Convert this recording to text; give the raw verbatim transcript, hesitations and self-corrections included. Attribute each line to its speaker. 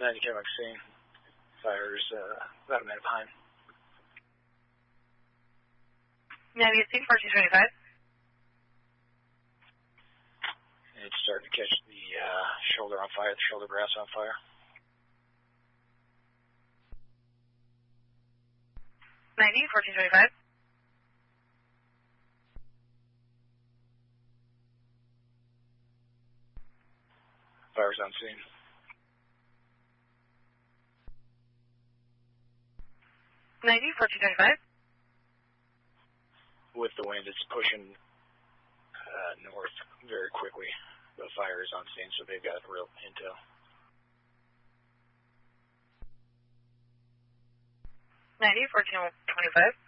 Speaker 1: ninety Cadillac scene. Fires uh, about a minute behind.
Speaker 2: ninety scene, fourteen twenty-five.
Speaker 1: It's starting to catch the uh, shoulder on fire, the shoulder brass on fire.
Speaker 2: ninety, fourteen twenty-five.
Speaker 1: Fires on scene.
Speaker 2: ninety, fourteen twenty-five.
Speaker 1: With the wind, it's pushing uh, north very quickly. The fire is on scene, so they've got real intel.
Speaker 2: ninety, fourteen twenty-five.